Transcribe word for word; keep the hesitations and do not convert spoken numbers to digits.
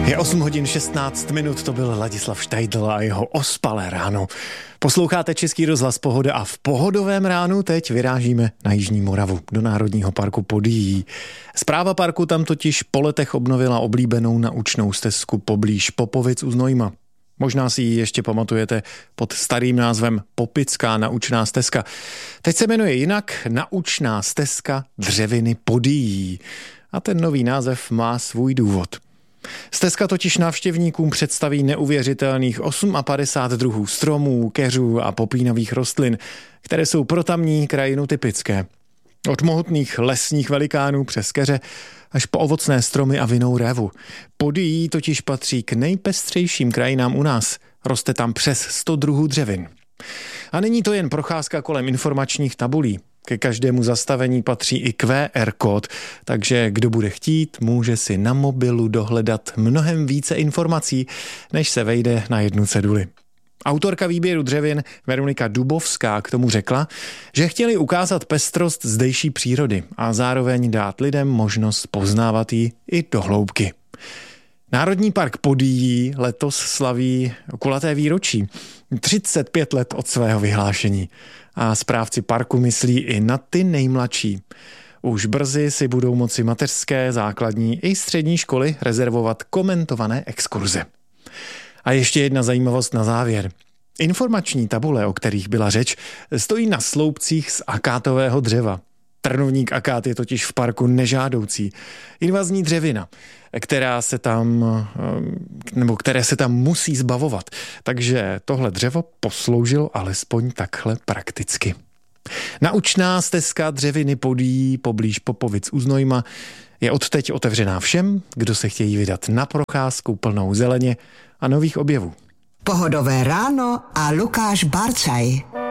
Je osm hodin šestnáct minut, to byl Ladislav Štajdl a jeho Ospalé ráno. Posloucháte Český rozhlas Pohoda a v pohodovém ránu teď vyrážíme na Jižní Moravu, do Národního parku Podyjí. Správa parku tam totiž po letech obnovila oblíbenou naučnou stezku poblíž Popovic u Znojma. Možná si ji ještě pamatujete pod starým názvem Popická naučná stezka. Teď se jmenuje jinak Naučná stezka dřeviny Podyjí. A ten nový název má svůj důvod. Stezka totiž návštěvníkům představí neuvěřitelných padesát osm druhů stromů, keřů a popínových rostlin, které jsou pro tamní krajinu typické. Od mohutných lesních velikánů přes keře až po ovocné stromy a vinnou révu. Podyjí totiž patří k nejpestřejším krajinám u nás. Roste tam přes sto druhů dřevin. A není to jen procházka kolem informačních tabulí. Ke každému zastavení patří i Q R kód, takže kdo bude chtít, může si na mobilu dohledat mnohem více informací, než se vejde na jednu ceduli. Autorka výběru dřevin Veronika Dubovská k tomu řekla, že chtěli ukázat pestrost zdejší přírody a zároveň dát lidem možnost poznávat ji i do hloubky. Národní park Podyjí letos slaví kulaté výročí, třicet pět let od svého vyhlášení. A správci parku myslí i na ty nejmladší. Už brzy si budou moci mateřské, základní i střední školy rezervovat komentované exkurze. A ještě jedna zajímavost na závěr. Informační tabule, o kterých byla řeč, stojí na sloupcích z akátového dřeva. Trnovník akát je totiž v parku nežádoucí. Invazní dřevina, která se tam, nebo které se tam musí zbavovat. Takže tohle dřevo posloužilo alespoň takhle prakticky. Naučná stezka dřeviny Podyjí poblíž Popovic u Znojma je odteď otevřená všem, kdo se chtějí vydat na procházku plnou zeleně a nových objevů. Pohodové ráno a Lukáš Barcaj.